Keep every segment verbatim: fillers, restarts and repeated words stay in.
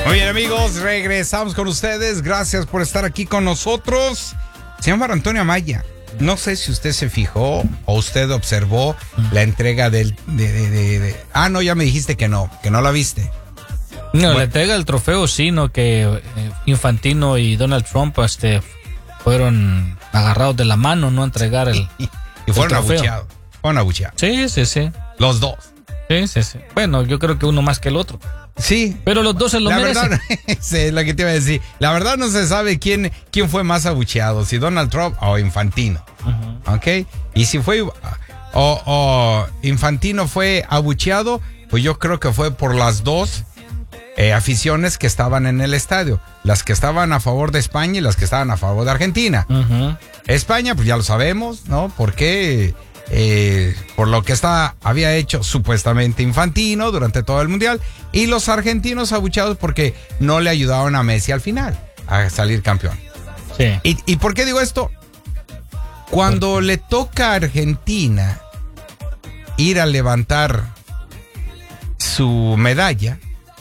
Muy bien, amigos, regresamos con ustedes. Gracias por estar aquí con nosotros. Señor Antonio Amaya, no sé si usted se fijó o usted observó la entrega del... De, de, de, de, ah, no, ya me dijiste que no, que no la viste. No, bueno. La entrega del trofeo sí, no, que eh, Infantino y Donald Trump este, fueron agarrados de la mano, no a entregar el Y fueron el trofeo. abucheados. Fueron abucheados. Sí, sí, sí. Los dos. Sí, sí, sí. Bueno, yo creo que uno más que el otro. Sí. Pero los dos se lo la merecen. verdad, sí, lo que te iba a decir. La verdad no se sabe quién, quién fue más abucheado, si Donald Trump o Infantino. Uh-huh. ¿Ok? Y si fue o, o Infantino fue abucheado, pues yo creo que fue por las dos eh, aficiones que estaban en el estadio. Las que estaban a favor de España y las que estaban a favor de Argentina. Uh-huh. España, pues ya lo sabemos, ¿no? Porque... Eh, por lo que está, había hecho supuestamente Infantino durante todo el mundial, y los argentinos abucheados porque no le ayudaron a Messi al final a salir campeón. Sí. ¿Y, y por qué digo esto? Cuando ¿Por? le toca a Argentina ir a levantar su medalla,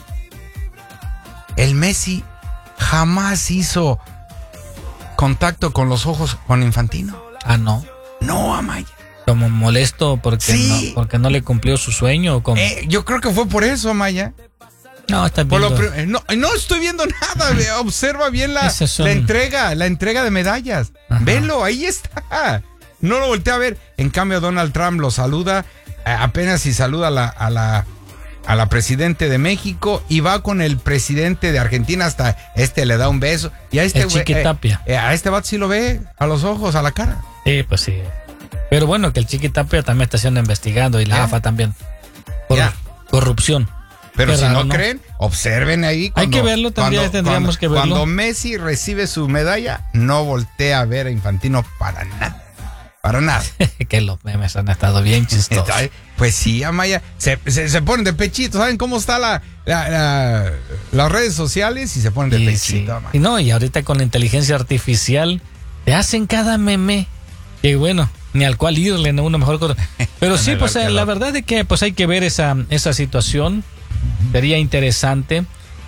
el Messi jamás hizo contacto con los ojos con Infantino. Ah, no. No, Amaya. Como molesto porque, sí. no, porque no le cumplió su sueño. Como... Eh, yo creo que fue por eso, Amaya. No, está viendo. Por no, no estoy viendo nada. Observa bien la, son... la entrega, la entrega de medallas. Ajá. Velo, ahí está. No lo volteé a ver. En cambio, Donald Trump lo saluda, eh, apenas si saluda a la, a la a la presidente de México y va con el presidente de Argentina, hasta este le da un beso. Y a este el Chiquitapia. Eh, eh, a este vato sí lo ve a los ojos, a la cara. Sí, pues sí. Pero bueno, que el Chiquitapia también está siendo investigado y la yeah. A F A también. Por yeah. corrupción. Pero Qué si raro, no, ¿no creen, observen ahí. Cuando, Hay que verlo también, cuando, tendríamos cuando, que verlo. Cuando Messi recibe su medalla, no voltea a ver a Infantino para nada. Para nada. Que los memes han estado bien chistosos. Pues sí, Amaya, se, se, se ponen de pechito. ¿Saben cómo está la, la, la las redes sociales? Y se ponen de y pechito, sí. Y no, y ahorita con la inteligencia artificial te hacen cada meme. Que bueno, ni al cual irle, no uno mejor. Pero sí, pues la verdad es que pues hay que ver esa, esa situación. Sería interesante.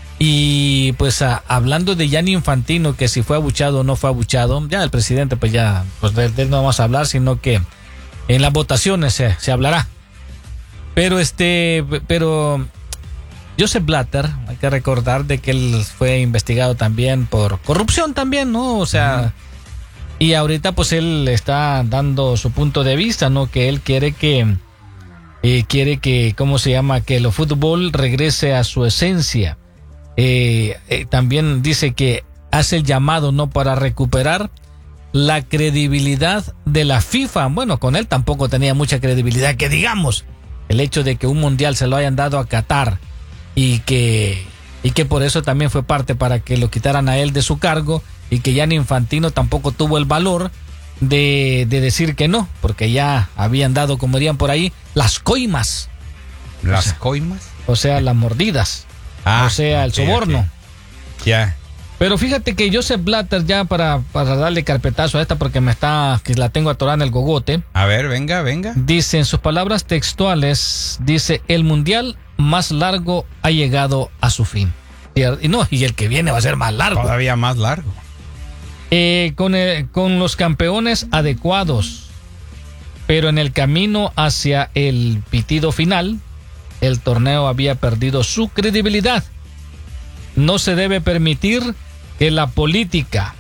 Y pues a, hablando de Gianni Infantino, que si fue abuchado o no fue abuchado, ya el presidente pues ya, pues de, de él no vamos a hablar, sino que en las votaciones se, se hablará. Pero este, pero Joseph Blatter, hay que recordar de que él fue investigado también por corrupción también, ¿no? O sea, uh-huh. Y ahorita pues él está dando su punto de vista, ¿no? Que él quiere que, eh, quiere que, ¿cómo se llama? Que el fútbol regrese a su esencia. Eh, eh, también dice que hace el llamado, ¿no? Para recuperar la credibilidad de la FIFA. Bueno, con él tampoco tenía mucha credibilidad, que digamos, el hecho de que un mundial se lo hayan dado a Qatar y que, y que por eso también fue parte para que lo quitaran a él de su cargo, y que Gianni Infantino tampoco tuvo el valor de, de decir que no, porque ya habían dado, como dirían por ahí, las coimas. ¿Las o sea, coimas? O sea, las mordidas. Ah, o sea, el okay, soborno. Ya. Yeah. Pero fíjate que Joseph Blatter, ya para, para darle carpetazo a esta, porque me está, que la tengo atorada en el gogote. A ver, venga, venga. Dice en sus palabras textuales, dice, el mundial más largo ha llegado a su fin. Y no, y el que viene va a ser más largo. Todavía más largo. Eh, con, el, con los campeones adecuados, pero en el camino hacia el pitido final, el torneo había perdido su credibilidad. No se debe permitir que la política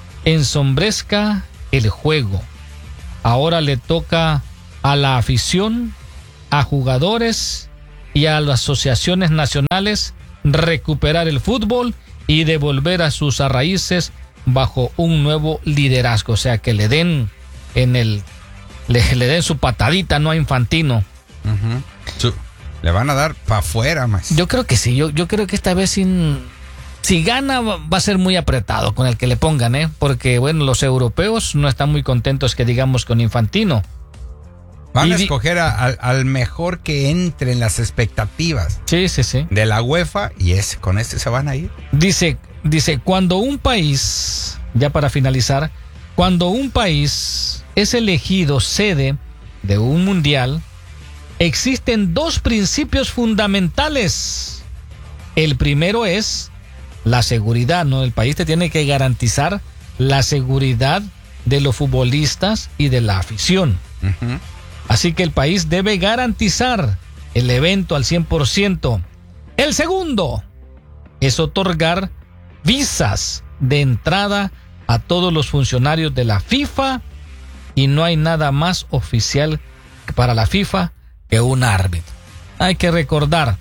ensombrezca el juego. Ahora le toca a la afición, a jugadores y a las asociaciones nacionales recuperar el fútbol y devolver a sus raíces bajo un nuevo liderazgo. O sea, que le den en el le, le den su patadita, no a Infantino. Uh-huh. Su, le van a dar para afuera más. Yo creo que sí, yo, yo creo que esta vez sin, si gana va a ser muy apretado con el que le pongan, ¿eh? Porque bueno, los europeos no están muy contentos, que digamos, con Infantino. Van y a escoger a, a, al mejor que entre en las expectativas. Sí, sí, sí. De la UEFA, y es, con este se van a ir. Dice, dice, cuando un país, ya para finalizar, cuando un país es elegido sede de un mundial, existen dos principios fundamentales. El primero es la seguridad, ¿no? El país te tiene que garantizar la seguridad de los futbolistas y de la afición. Uh-huh. Así que el país debe garantizar el evento al cien por ciento. El segundo es otorgar visas de entrada a todos los funcionarios de la FIFA, y no hay nada más oficial para la FIFA que un árbitro. Hay que recordar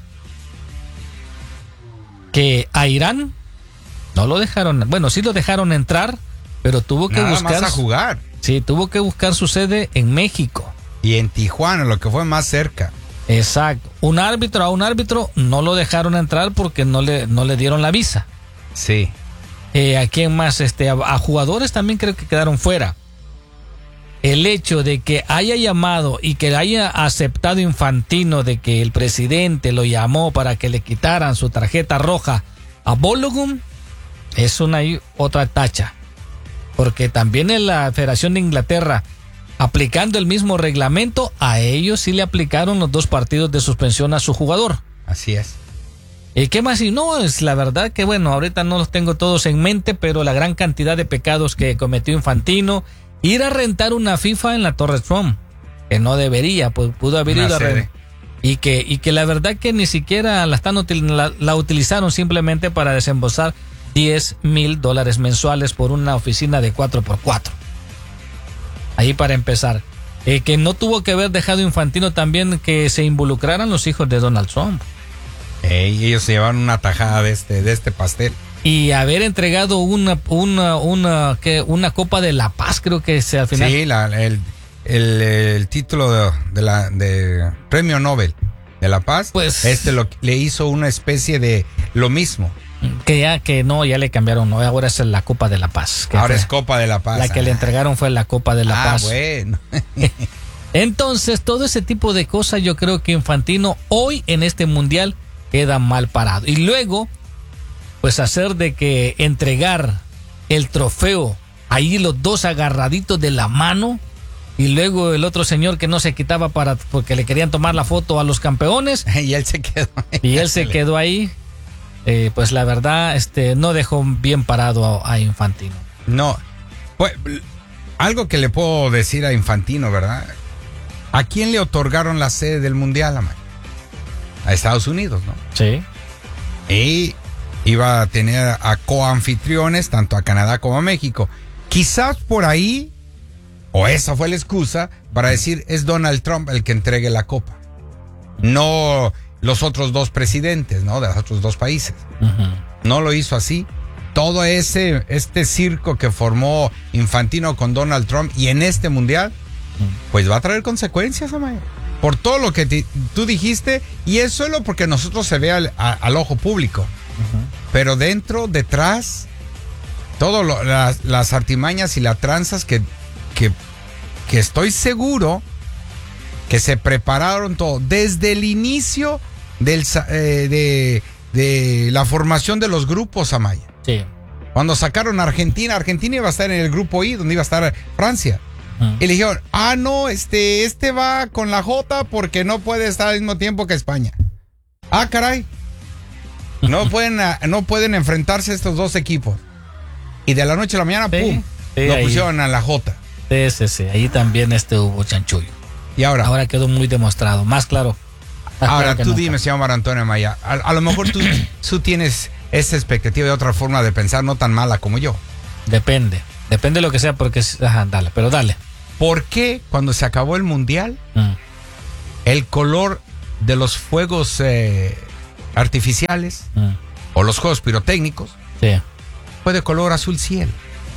que a Irán no lo dejaron, bueno, sí lo dejaron entrar, pero tuvo que nada buscar más a jugar. Sí, tuvo que buscar su sede en México. Y en Tijuana, lo que fue más cerca. Exacto. Un árbitro a un árbitro no lo dejaron entrar porque no le, no le dieron la visa. Sí. Eh, ¿A quién más? Este, a, a jugadores también creo que quedaron fuera. El hecho de que haya llamado y que haya aceptado Infantino de que el presidente lo llamó para que le quitaran su tarjeta roja a Balogun es una otra tacha. Porque también en la Federación de Inglaterra, aplicando el mismo reglamento, a ellos sí le aplicaron los dos partidos de suspensión a su jugador. Así es. ¿Y qué más? Y no, es la verdad que bueno, ahorita no los tengo todos en mente, pero la gran cantidad de pecados que cometió Infantino, ir a rentar una FIFA en la Torre Trump, que no debería, pues pudo haber ido a rentar. Y que, y que la verdad que ni siquiera la, están util, la, la utilizaron simplemente para desembolsar diez mil dólares mensuales por una oficina de cuatro por cuatro. Ahí para empezar. Eh, que no tuvo que haber dejado Infantino también que se involucraran los hijos de Donald Trump. Hey, ellos se llevaron una tajada de este, de este pastel. Y haber entregado una, una, una, ¿qué? Una Copa de la Paz, creo que es al final. Sí, la, el, el, el título de, de la de Premio Nobel de la Paz. Pues este lo, le hizo una especie de lo mismo. Que ya, que no, ya le cambiaron, no, ahora es la Copa de la Paz. Ahora fue, es Copa de la Paz. La que ah. le entregaron fue la Copa de la ah, Paz. Ah, bueno. Entonces, todo ese tipo de cosas, yo creo que Infantino hoy en este mundial queda mal parado. Y luego, pues hacer de que entregar el trofeo, ahí los dos agarraditos de la mano, y luego el otro señor que no se quitaba para porque le querían tomar la foto a los campeones. Y él se quedó ahí. Y él se quedó ahí. Eh, pues la verdad, este, no dejó bien parado a, a Infantino. No, pues, algo que le puedo decir a Infantino, ¿verdad? ¿A quién le otorgaron la sede del Mundial, Amay? A Estados Unidos, ¿no? Sí. Y iba a tener a coanfitriones, tanto a Canadá como a México. Quizás por ahí, o esa fue la excusa, para decir, es Donald Trump el que entregue la copa. No los otros dos presidentes, ¿no? De los otros dos países. Uh-huh. No lo hizo así. Todo ese este circo que formó Infantino con Donald Trump y en este mundial, uh-huh. pues va a traer consecuencias, Amaya. Por todo lo que te, tú dijiste, y es solo porque nosotros se ve al, a, al ojo público. Uh-huh. Pero dentro, detrás, todas las, las artimañas y las tranzas que, que, que estoy seguro que se prepararon todo desde el inicio del, eh, de, de la formación de los grupos, Amaya. Sí. Cuando sacaron a Argentina, Argentina iba a estar en el grupo I, donde iba a estar Francia. Uh-huh. Y le dijeron, ah, no, este, este va con la J porque no puede estar al mismo tiempo que España. Ah, caray. No pueden, no pueden enfrentarse estos dos equipos. Y de la noche a la mañana, sí, pum, sí, lo ahí pusieron a la J. Sí, sí, sí. Ahí también este hubo chanchullo. Y ahora. Ahora quedó muy demostrado. Más claro. Más ahora claro tú nunca. Dime, señor Marantonio Maya. A, a lo mejor tú, tú tienes esa expectativa de otra forma de pensar, no tan mala como yo. Depende. Depende de lo que sea, porque. Ajá, dale, pero dale. ¿Por qué cuando se acabó el mundial, mm. el color de los fuegos eh, artificiales mm. o los juegos pirotécnicos sí. fue de color azul cielo?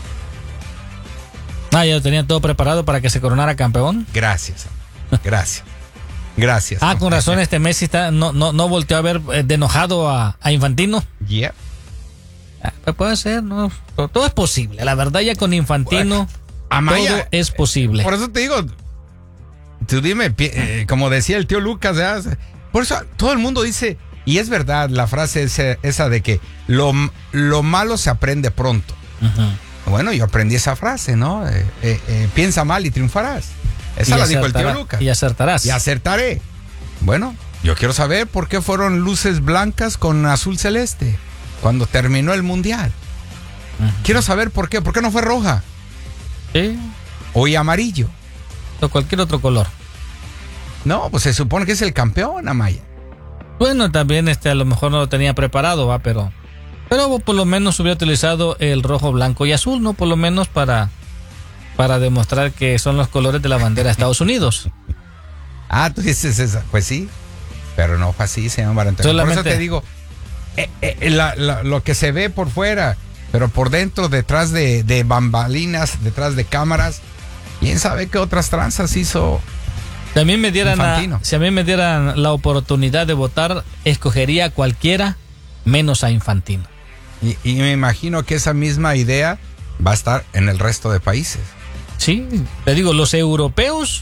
Ah, ya lo tenían todo preparado para que se coronara campeón. Gracias, gracias, gracias. Ah, con razón este Messi está, no, no, no volteó a ver de enojado a, a Infantino. Yeah. Ah, pues puede ser, no, todo, todo es posible. La verdad ya con Infantino bueno, Amaya, todo es posible. Por eso te digo, tú dime, eh, como decía el tío Lucas, ¿verdad? Por eso todo el mundo dice, y es verdad la frase esa, esa de que lo, lo malo se aprende pronto. Uh-huh. Bueno, yo aprendí esa frase, ¿no? Eh, eh, eh, piensa mal y triunfarás. Esa y la dijo el tío Lucas. Y acertarás. Y acertaré. Bueno, yo quiero saber por qué fueron luces blancas con azul celeste. cuando terminó el mundial. Uh-huh. Quiero saber por qué. ¿Por qué no fue roja? Sí. O y amarillo. O cualquier otro color. No, pues se supone que es el campeón, Amaya. Bueno, también este a lo mejor no lo tenía preparado, va, pero pero por lo menos hubiera utilizado el rojo, blanco y azul, ¿no? Por lo menos para para demostrar que son los colores de la bandera de Estados Unidos. Ah, tú dices esa. Pues sí, pero no fue así, señor Barantero. Por eso te digo, eh, eh, la, la, lo que se ve por fuera, pero por dentro, detrás de, de bambalinas, detrás de cámaras, quién sabe qué otras tranzas hizo. Si a mí me dieran a, si a mí me dieran la oportunidad de votar, escogería a cualquiera menos a Infantino. Y, y me imagino que esa misma idea va a estar en el resto de países. Sí, te digo, los europeos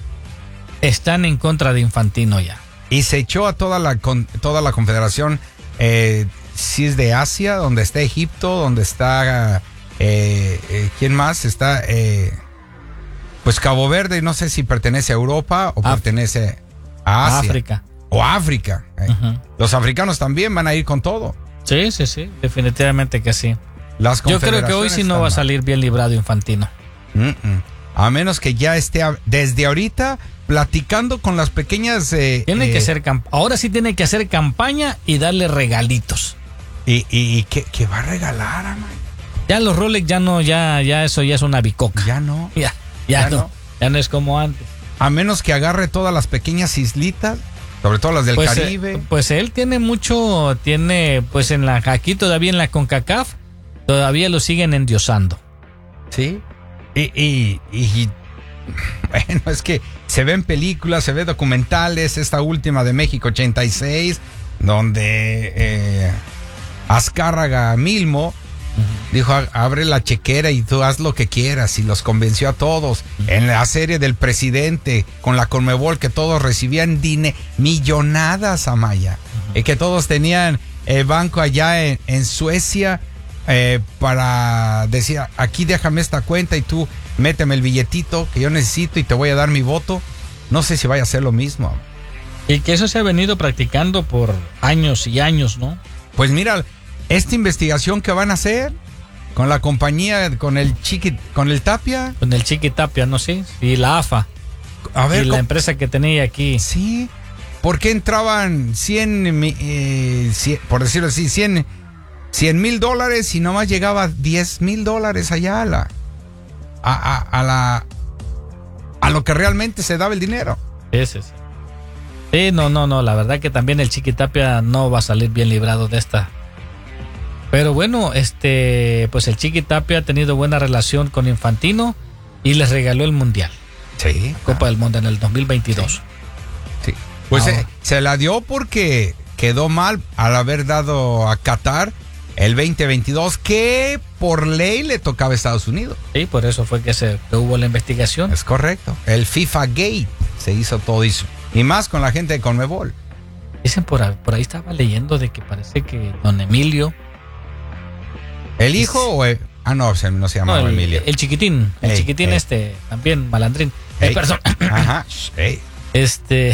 están en contra de Infantino ya. Y se echó a toda la toda la confederación, eh, si es de Asia, donde está Egipto, donde está eh, eh, ¿quién más? Está eh, pues Cabo Verde, no sé si pertenece a Europa o Af- pertenece a Asia. África. O África. Eh. Uh-huh. Los africanos también van a ir con todo. Sí, sí, sí, definitivamente que sí. Las Yo creo que hoy sí no va a salir bien librado Infantino. Mm-mm. A menos que ya esté a, desde ahorita platicando con las pequeñas... Eh, tiene eh, que hacer camp- ahora sí tiene que hacer campaña y darle regalitos. ¿Y, y, y qué, qué va a regalar, man? Ya los Rolex ya no, ya, ya eso ya es una bicoca. Ya no. Ya, ya, ya no, no. Ya no es como antes. A menos que agarre todas las pequeñas islitas, sobre todo las del pues, Caribe. Eh, pues él tiene mucho, tiene, pues en la, aquí todavía en la CONCACAF, todavía lo siguen endiosando. Sí. Y, y, y bueno, es que se ven películas, se ven documentales, esta última de México ochenta y seis, donde eh, Azcárraga Milmo uh-huh. dijo, abre la chequera y tú haz lo que quieras, y los convenció a todos. Uh-huh. En la serie del presidente con la Conmebol, que todos recibían dine, millonadas, Amaya, uh-huh. y que todos tenían el banco allá en, en Suecia, Eh, para decir, aquí déjame esta cuenta y tú méteme el billetito que yo necesito y te voy a dar mi voto. No sé si vaya a ser lo mismo. Y que eso se ha venido practicando por años y años, ¿no? Pues mira, esta investigación que van a hacer con la compañía, con el Chiqui, con el Tapia. Con el Chiqui Tapia, ¿no? Sí. Y la A F A. A ver, y la empresa que tenía aquí. Sí. ¿Por qué entraban cien, eh, cien por decirlo así, cien... cien mil dólares y nomás llegaba diez mil dólares allá a la a, a, a la a lo que realmente se daba el dinero? Ese sí. Sí, no, no, no, la verdad que también el Chiqui Tapia no va a salir bien librado de esta. Pero bueno, este, pues el Chiqui Tapia ha tenido buena relación con Infantino y les regaló el Mundial. Sí. Copa ah. del Mundo en el dos mil veintidós. Sí. sí. Pues se, se la dio porque quedó mal al haber dado a Qatar el veinte veintidós, que por ley le tocaba a Estados Unidos. Sí, por eso fue que, se, que hubo la investigación. Es correcto. El FIFA Gate se hizo todo eso. Y más con la gente de Conmebol. Dicen por ahí, por ahí estaba leyendo de que parece que don Emilio. ¿El hijo es, o el, ah, no, no se llama no, el, Emilio? El chiquitín. El ey, chiquitín ey. este, también malandrín. Ey, eh, perdón. Ajá. Ey. Este.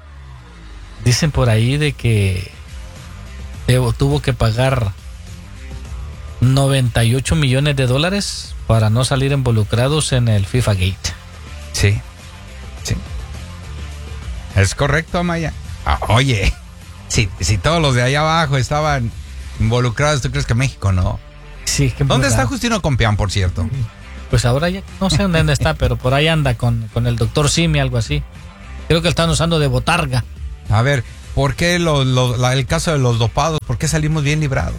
Dicen por ahí de que Evo tuvo que pagar noventa y ocho millones de dólares para no salir involucrados en el FIFA Gate. Sí, sí. Es correcto, Amaya. Ah, oye, si, si todos los de allá abajo estaban involucrados, ¿tú crees que México no? Sí. Que ¿Dónde está Justino Compeán, por cierto? Pues ahora ya no sé dónde está, pero por ahí anda con, con el doctor Simi, algo así. Creo que están usando de botarga. A ver, ¿por qué lo, lo, la, el caso de los dopados? ¿Por qué salimos bien librados?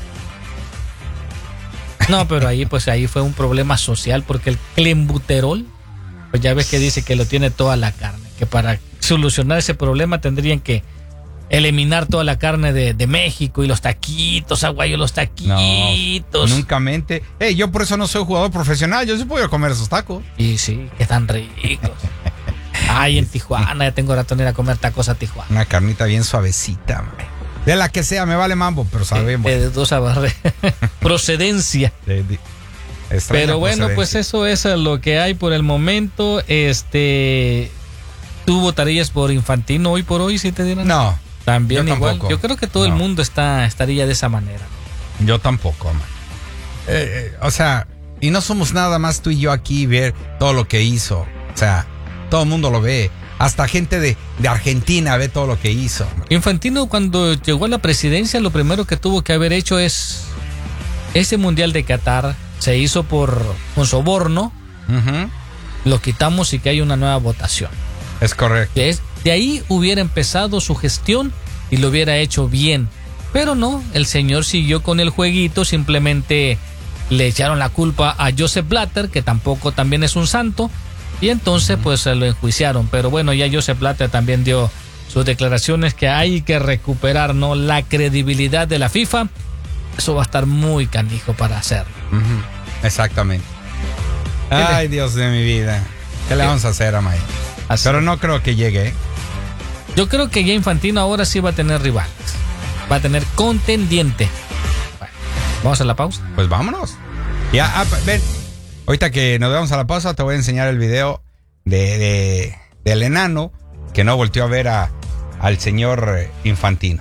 No, pero ahí pues ahí fue un problema social porque el clenbuterol, pues ya ves que dice que lo tiene toda la carne, que para solucionar ese problema tendrían que eliminar toda la carne de, de México y los taquitos, aguayo, los taquitos. No, nunca mente. Hey, yo por eso no soy jugador profesional, yo sí puedo comer esos tacos. Y sí, que están ricos. Ay, en Tijuana, ya tengo ratón ir a comer tacos a Tijuana. Una carnita bien suavecita, man. De la que sea, me vale mambo, pero sabemos. De, de dos barre. Procedencia. De, de, pero bueno, pues eso es lo que hay por el momento. Este, ¿tú votarías por Infantino hoy por hoy si te dieran? No. También yo igual. Tampoco. Yo creo que todo no. el mundo está estaría de esa manera. Yo tampoco, man. Eh, eh, o sea, y no somos nada más tú y yo aquí ver todo lo que hizo. O sea, todo el mundo lo ve. Hasta gente de, de Argentina ve todo lo que hizo. Infantino, cuando llegó a la presidencia, lo primero que tuvo que haber hecho es ese Mundial de Qatar. Se hizo por un soborno. Uh-huh. Lo quitamos y que hay una nueva votación. Es correcto. De, de ahí hubiera empezado su gestión y lo hubiera hecho bien. Pero no, el señor siguió con el jueguito. Simplemente le echaron la culpa a Joseph Blatter, que tampoco también es un santo. Y entonces pues se lo enjuiciaron. Pero bueno, ya Joseph Blatter también dio sus declaraciones que hay que recuperar, ¿no?, la credibilidad de la FIFA. Eso va a estar muy canijo para hacerlo. Uh-huh. Exactamente. Ay, Dios de mi vida. ¿Qué le vamos a hacer a May? Pero no creo que llegue. Yo creo que ya Infantino ahora sí va a tener rivales. Va a tener contendiente. Bueno, ¿vamos a la pausa? Pues vámonos. Ya, ah, ven. Ahorita que nos vamos a la pausa, te voy a enseñar el video de, de del enano que no volteó a ver a, al señor Infantino.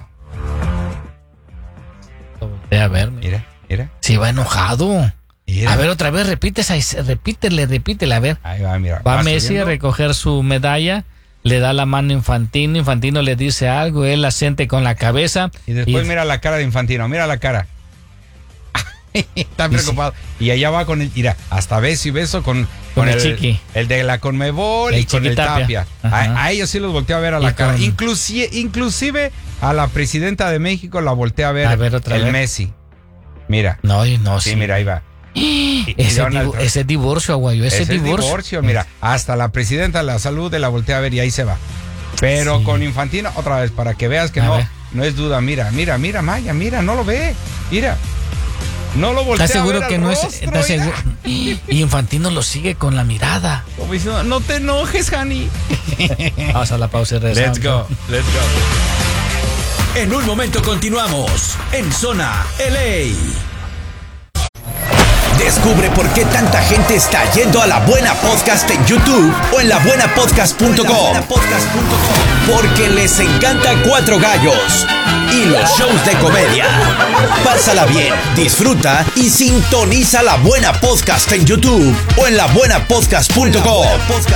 A ver, mira, mira. Sí, va enojado. Mira. A ver, otra vez, repite, repítele, repítele, a ver. Ahí va, mira. Va ¿Vas Messi subiendo? a recoger su medalla, le da la mano a Infantino, Infantino le dice algo, él asiente con la cabeza. Y después y... mira la cara de Infantino, mira la cara. Está preocupado. Sí. Y allá va con el, mira, hasta beso y beso con, con, con el, el chiqui. El de la Conmebol el y con el Tapia. A, a ellos sí los volteé a ver a la y cara. Con... Inclusive, inclusive a la presidenta de México la volteé a ver, a ver otra el vez. Messi. Mira. No, no, sí. Sí, mira, ahí va. Y, ese, divo, ese divorcio, Aguayo, ese, ese divorcio. divorcio. Mira, hasta la presidenta de la salud de la voltea a ver y ahí se va. Pero sí. Con Infantino, otra vez, para que veas que no, no es duda. Mira, mira, mira, Maya, mira, no lo ve. Mira. No lo voltea ¿Estás seguro a ver que al no rostro, es? ¿Estás seguro? Y Infantino lo sigue con la mirada. Como diciendo, no te enojes, honey. Vamos a la pausa y regresamos. Let's go, let's go. En un momento continuamos en Zona L A. Descubre por qué tanta gente está yendo a La Buena Podcast en YouTube o en la buena podcast punto com. Porque les encanta Cuatro Gallos y los shows de comedia. Pásala bien, disfruta y sintoniza La Buena Podcast en YouTube o en la buena podcast punto com.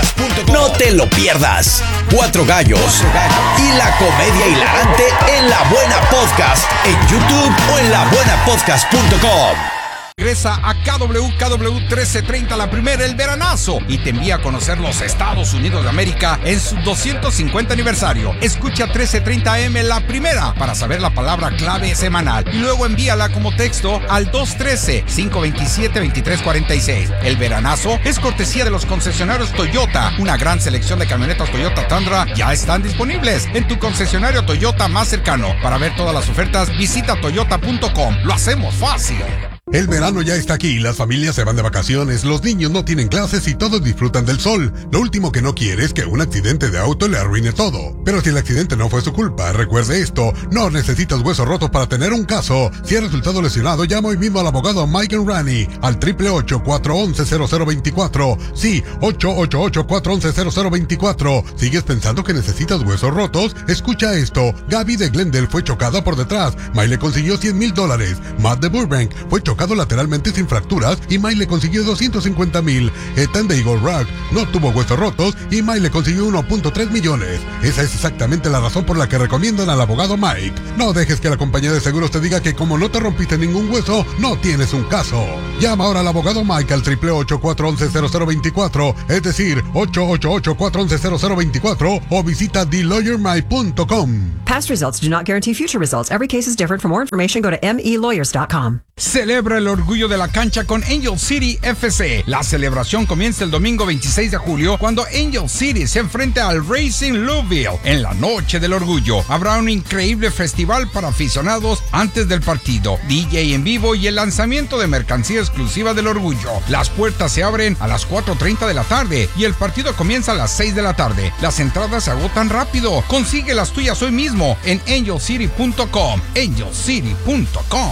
No te lo pierdas. Cuatro Gallos y la comedia hilarante en La Buena Podcast en YouTube o en la buena podcast punto com. Regresa a K W K W trece treinta, la primera, el veranazo, y te envía a conocer los Estados Unidos de América en su doscientos cincuenta aniversario. Escucha trece treinta A M la primera para saber la palabra clave semanal y luego envíala como texto al dos uno tres, cinco dos siete, dos tres cuatro seis. El veranazo es cortesía de los concesionarios Toyota. Una gran selección de camionetas Toyota Tundra ya están disponibles en tu concesionario Toyota más cercano. Para ver todas las ofertas, visita toyota punto com. Lo hacemos fácil. El verano ya está aquí, las familias se van de vacaciones, los niños no tienen clases y todos disfrutan del sol. Lo último que no quiere es que un accidente de auto le arruine todo. Pero si el accidente no fue su culpa, recuerde esto, no necesitas huesos rotos para tener un caso. Si has resultado lesionado, llama hoy mismo al abogado Mike Enrani al ocho ocho ocho, cuatro uno uno, cero cero dos cuatro. Sí, ocho ocho ocho, cuatro uno uno, cero cero dos cuatro. ¿Sigues pensando que necesitas huesos rotos? Escucha esto, Gaby de Glendale fue chocada por detrás, Mike le consiguió cien mil dólares. Matt de Burbank fue chocado lateralmente sin fracturas y Mike le consiguió doscientos cincuenta mil. Ethan de Eagle Rock no tuvo huesos rotos y Mike le consiguió uno punto tres millones. Esa es exactamente la razón por la que recomiendan al abogado Mike. No dejes que la compañía de seguros te diga que como no te rompiste ningún hueso, no tienes un caso. Llama ahora al abogado Mike al ocho ocho ocho, cuatro uno uno, cero cero dos cuatro, es decir, ocho ocho ocho, cuatro uno uno, cero cero dos cuatro, o visita the lawyer mike punto com. Past results do not guarantee future results. Every case is different. For more information, go to m e lawyers dot com. Celebra el orgullo de la cancha con Angel City F C. La celebración comienza el domingo veintiséis de julio cuando Angel City se enfrenta al Racing Louisville. En la noche del orgullo habrá un increíble festival para aficionados antes del partido, D J en vivo y el lanzamiento de mercancía exclusiva del orgullo. Las puertas se abren a las cuatro treinta de la tarde y el partido comienza a las seis de la tarde. Las entradas se agotan rápido. Consigue las tuyas hoy mismo en angel city punto com. angel city punto com.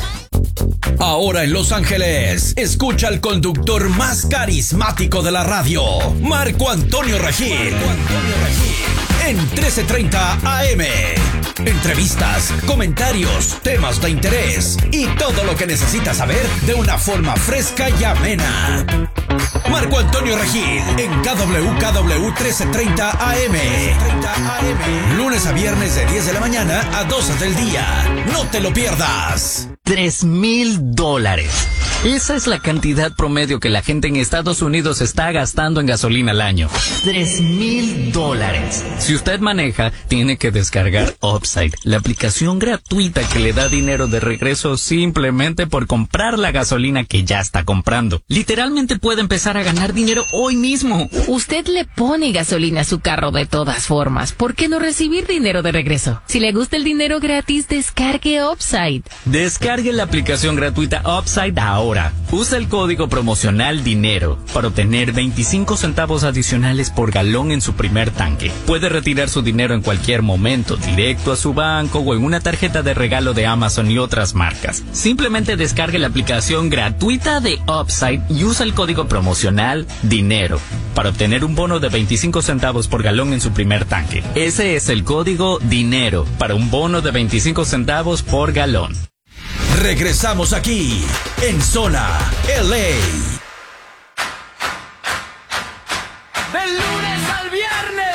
Ahora en Los Ángeles, escucha al conductor más carismático de la radio, Marco Antonio Regil, en trece treinta A M. Entrevistas, comentarios, temas de interés y todo lo que necesitas saber de una forma fresca y amena. Marco Antonio Regil en K W K W trece treinta A M. Lunes a viernes de diez de la mañana a doce del día. No te lo pierdas. Tres mil dólares. Esa es la cantidad promedio que la gente en Estados Unidos está gastando en gasolina al año. Tres mil dólares. Si usted maneja, tiene que descargar Upside, la aplicación gratuita que le da dinero de regreso simplemente por comprar la gasolina que ya está comprando. Literalmente puede empezar a ganar dinero hoy mismo. Usted le pone gasolina a su carro de todas formas. ¿Por qué no recibir dinero de regreso? Si le gusta el dinero gratis, descargue Upside. Descargue la aplicación gratuita Upside ahora. Usa el código promocional DINERO para obtener veinticinco centavos adicionales por galón en su primer tanque. Puede retirar su dinero en cualquier momento, directo a su banco o en una tarjeta de regalo de Amazon y otras marcas. Simplemente descargue la aplicación gratuita de Upside y usa el código promocional DINERO para obtener un bono de veinticinco centavos por galón en su primer tanque. Ese es el código DINERO para un bono de veinticinco centavos por galón. Regresamos aquí en Zona L A. Del lunes al viernes.